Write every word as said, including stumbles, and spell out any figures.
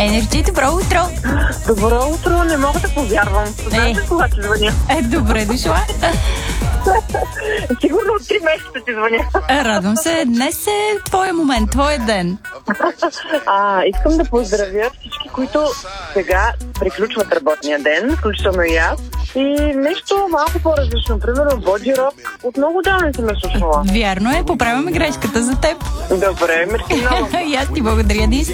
Енерджи, добро утро! Добро утро, не мога да повярвам. Знаеш ли кога ти звъня? Е, добре дошла. Сигурно от три месеца ти звъня. Радвам се, днес е твоя момент, твоя ден. А, искам да поздравя всички, които сега приключват работния ден, включително и аз. И нещо малко по-различно, примерно Боджи Рок. От много давно съм ме слушала. Вярно е, поправяме грешката за теб. Добре, мерси много. И аз ти благодаря, Дис.